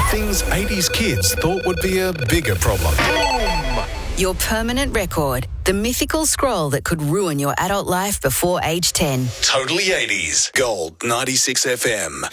Things 80s kids thought would be a bigger problem. Your permanent record. The mythical scroll that could ruin your adult life before age 10. Totally 80s. Gold 96 FM.